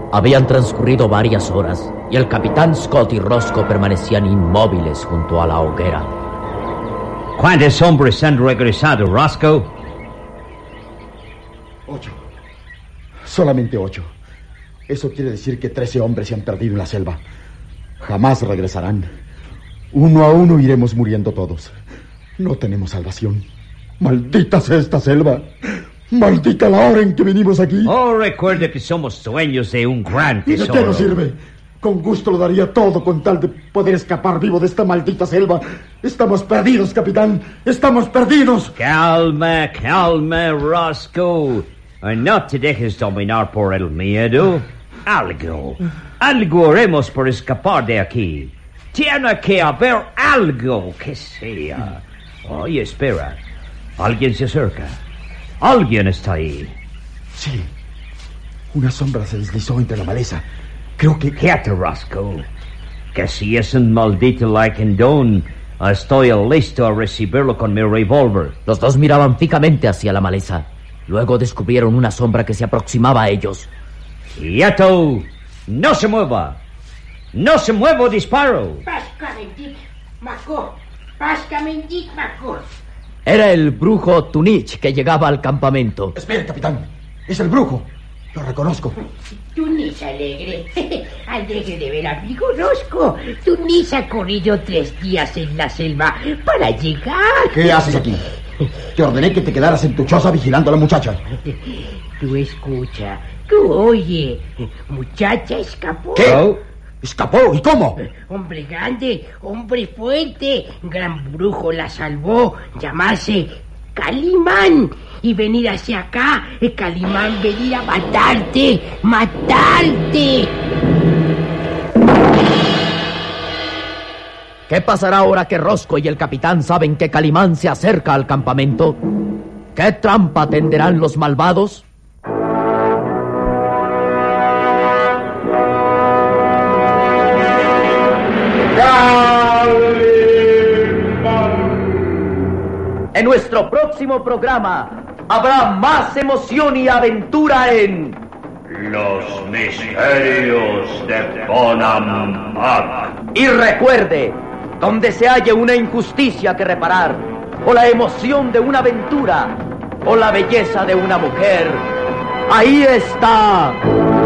Habían transcurrido varias horas y el capitán Scott y Roscoe permanecían inmóviles junto a la hoguera. ¿Cuántos hombres han regresado, Roscoe? 8. Solamente 8. Eso quiere decir que 13 hombres se han perdido en la selva. Jamás regresarán. Uno a uno iremos muriendo todos. No tenemos salvación. Maldita sea esta selva. Maldita la hora en que venimos aquí. Oh, recuerde que somos dueños de un gran tesoro. ¿De qué nos sirve? Con gusto lo daría todo con tal de poder escapar vivo de esta maldita selva. Estamos perdidos, capitán. Estamos perdidos. Calma, calma, Roscoe. No te dejes dominar por el miedo. Algo haremos por escapar de aquí. Tiene que haber algo que sea. Oye, espera. Alguien se acerca. Alguien está ahí. Sí. Una sombra se deslizó entre la maleza. Creo que... Quédate, Roscoe. Que si es un maldito Lycandón, estoy listo a recibirlo con mi revólver. Los dos miraban fijamente hacia la maleza. Luego descubrieron una sombra que se aproximaba a ellos. ¡Quieto! ¡No se mueva! ¡No se mueva, disparo! Era el brujo Tunich que llegaba al campamento. Espere, capitán. Es el brujo. Lo reconozco. Tunich alegre. Alegre de ver a amigo Roscoe. Tunich ha corrido 3 días en la selva para llegar. ¿Qué haces aquí? Te ordené que te quedaras en tu choza vigilando a la muchacha. Tú escucha, tú oye. Muchacha escapó. ¿Qué? Oh. ¿Escapó? ¿Y cómo? Hombre grande, hombre fuerte. Gran brujo la salvó. Llamarse Calimán. Y venir hacia acá. Calimán venir a matarte. ¡Matarte! ¿Qué pasará ahora que Roscoe y el capitán saben que Calimán se acerca al campamento? ¿Qué trampa tenderán los malvados? En nuestro próximo programa habrá más emoción y aventura en... Los misterios de Bonham Park. Y recuerde, donde se halle una injusticia que reparar, o la emoción de una aventura, o la belleza de una mujer, ahí está